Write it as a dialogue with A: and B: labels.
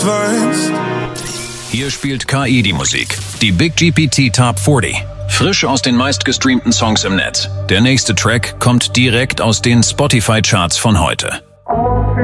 A: weißt.
B: Hier spielt KI die Musik. Die Big GPT Top 40. Frisch aus den meistgestreamten Songs im Netz. Der nächste Track kommt direkt aus den Spotify-Charts von heute.